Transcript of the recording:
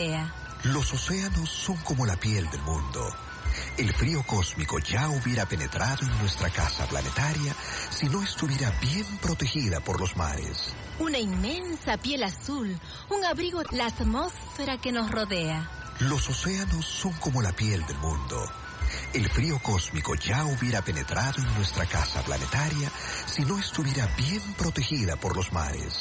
Los océanos son como la piel del mundo. El frío cósmico ya hubiera penetrado en nuestra casa planetaria si no estuviera bien protegida por los mares. Una inmensa piel azul, un abrigo, la atmósfera que nos rodea. Los océanos son como la piel del mundo. El frío cósmico ya hubiera penetrado en nuestra casa planetaria si no estuviera bien protegida por los mares.